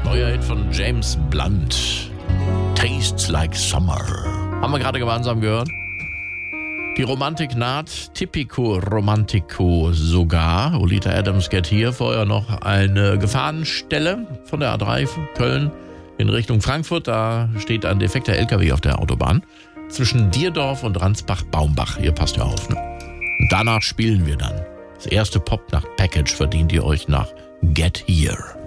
Neuer Hit von James Blunt. Tastes like summer. Haben wir gerade gemeinsam gehört. Die Romantik naht, Tipico Romantico sogar. Olita Adams Get Here, vorher noch eine Gefahrenstelle von der A3 Köln in Richtung Frankfurt. Da steht ein defekter LKW auf der Autobahn zwischen Dierdorf und Ransbach-Baumbach. Ihr passt ja auf, ne? Und danach spielen wir dann. Das erste Pop-Nacht-Package verdient ihr euch nach Get Here.